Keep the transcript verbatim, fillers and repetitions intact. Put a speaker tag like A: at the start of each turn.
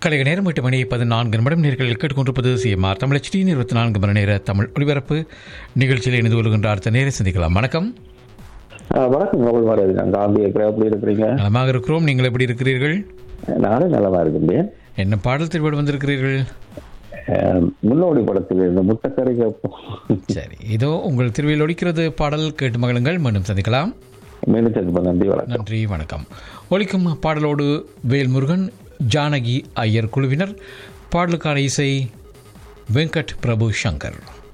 A: கலைக நேரம் எட்டு மணி பதினான்கு நிமிடம் நேர்கள் கேட்டுக்கொண்டிருப்பது சிஎம்ஆர் தமிழ் ஹெச்டி இருபத்தி நான்கு மணி நேர தமிழ் ஒலிபரப்பு நிகழ்ச்சியில் இணைந்து கொள்கின்ற அடுத்த நேரை சந்திக்கலாம். வணக்கம்.
B: வணக்கம் நோபல் மாராஜ். நான் காந்தி எப்படி இருக்கிறீங்க?
A: நலமாக இருக்கிறோம். நீங்கள் எப்படி இருக்கிறீர்கள்?
B: நானும் நலமா இருக்கேன்.
A: என்ன பாடல் திருவிழா வந்திருக்கிறீர்கள்?
B: முன்னோடி படத்தில் இந்த முட்டக்கரை.
A: சரி, இதோ உங்கள் திருவிழா ஒலிக்கிறது. பாடல் கேட்டு மகளுங்கள். மீண்டும் சந்திக்கலாம்.
B: மீண்டும் சந்திப்போம். நன்றி, வணக்கம்.
A: நன்றி, வணக்கம். ஒலிக்கும் பாடலோடு வேல்முருகன், ஜானகி ஐயர் குழுவினர். பாடலுக்கான இசை வெங்கட் பிரபு சங்கர்.